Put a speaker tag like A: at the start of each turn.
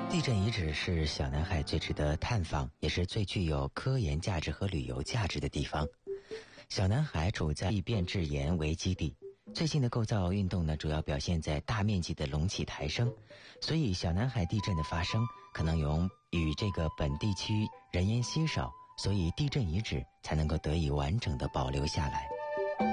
A: 地震遗址是小南海最值得探访，也是最具有科研价值和旅游价值的地方。小南海处在地变至岩为基地，最近的构造运动呢，主要表现在大面积的隆起抬升，所以小南海地震的发生可能与这个本地区人烟稀少，所以地震遗址才能够得以完整的保留下来。